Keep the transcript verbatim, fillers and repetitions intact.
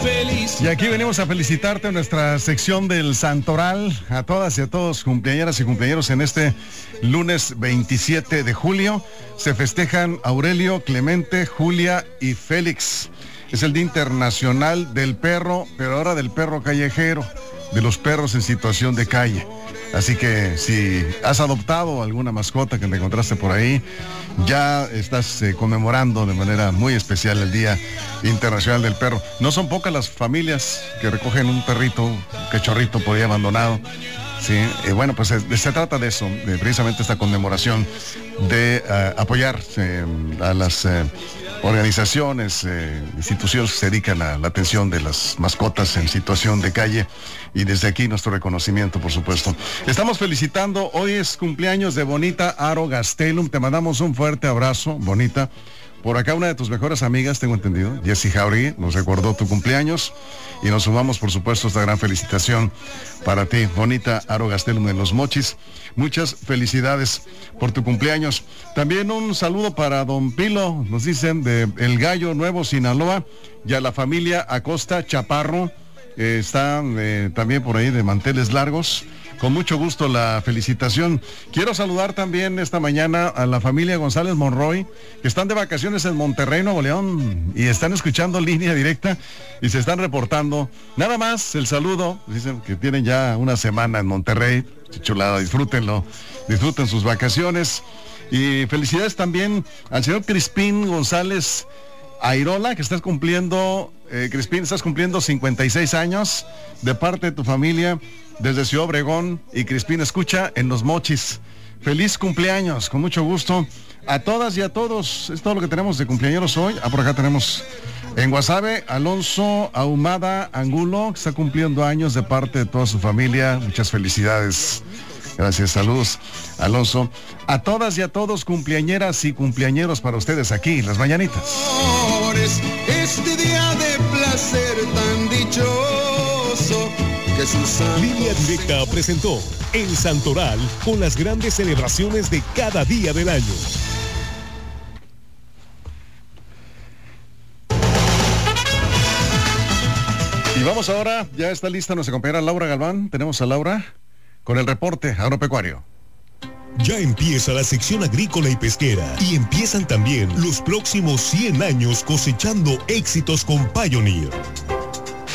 feliz. Y aquí venimos a felicitarte en nuestra sección del Santoral, a todas y a todos, cumpleañeras y cumpleañeros, en este lunes veintisiete de julio. Se festejan Aurelio, Clemente, Julia y Félix. Es el Día Internacional del Perro, pero ahora del perro callejero, de los perros en situación de calle. Así que si has adoptado alguna mascota que te encontraste por ahí, ya estás eh, conmemorando de manera muy especial el Día Internacional del Perro. No son pocas las familias que recogen un perrito, un cachorrito por ahí abandonado. Sí, eh, bueno, pues se, se trata de eso, de precisamente esta conmemoración, de uh, apoyar eh, a las eh, organizaciones, eh, instituciones que se dedican a la atención de las mascotas en situación de calle, y desde aquí nuestro reconocimiento, por supuesto. Estamos felicitando, hoy es cumpleaños de Bonita Aro Gastelum, te mandamos un fuerte abrazo, Bonita. Por acá una de tus mejores amigas, tengo entendido, Jessie Jauregui, nos recordó tu cumpleaños y nos sumamos, por supuesto, esta gran felicitación para ti, Bonita Aro Gastelum de Los Mochis. Muchas felicidades por tu cumpleaños. También un saludo para don Pilo, nos dicen, de El Gallo Nuevo, Sinaloa, y a la familia Acosta Chaparro, eh, está eh, también por ahí de manteles largos. Con mucho gusto la felicitación. Quiero saludar también esta mañana a la familia González Monroy, que están de vacaciones en Monterrey, Nuevo León, y están escuchando Línea Directa y se están reportando. Nada más el saludo, dicen que tienen ya una semana en Monterrey, chulada, disfrútenlo, disfruten sus vacaciones. Y felicidades también al señor Crispín González Airola, que estás cumpliendo, eh, Crispín, estás cumpliendo cincuenta y seis años, de parte de tu familia, desde Ciudad Obregón, y Crispín escucha en Los Mochis. Feliz cumpleaños, con mucho gusto a todas y a todos. Es todo lo que tenemos de cumpleaños hoy. Ah, por acá tenemos en Guasave, Alonso Ahumada Angulo, que está cumpliendo años, de parte de toda su familia. Muchas felicidades. Gracias, saludos, Alonso. A todas y a todos, cumpleañeras y cumpleañeros, para ustedes aquí, Las Mañanitas. Este día de placer tan dichoso que sus Línea Directa presentó El Santoral, con las grandes celebraciones de cada día del año. Y vamos ahora, ya está lista nuestra compañera Laura Galván. Tenemos a Laura con el reporte agropecuario. Ya empieza la sección agrícola y pesquera, y empiezan también los próximos cien años cosechando éxitos con Pioneer.